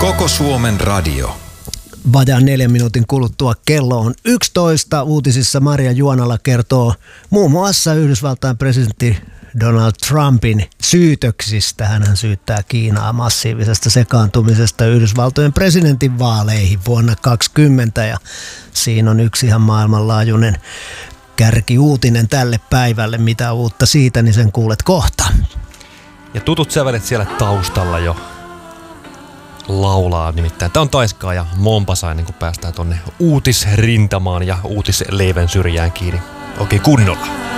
Koko Suomen radio. Vajaan 4 minuutin kuluttua kello on 11. Uutisissa Maria Juonala kertoo muun muassa Yhdysvaltain presidentti Donald Trumpin syytöksistä. Hän syyttää Kiinaa massiivisesta sekaantumisesta Yhdysvaltojen presidentinvaaleihin vuonna 2020. Ja siinä on yksi ihan maailmanlaajuinen kärkiuutinen tälle päivälle. Mitä uutta siitä, niin sen kuulet kohta. Ja tutut sävelet siellä taustalla jo laulaa nimittäin. Tämä on Taiskaa ja Mompasa ennen kuin päästään tonne uutisrintamaan ja uutisleiven syrjään kiinni. Oikein kunnolla.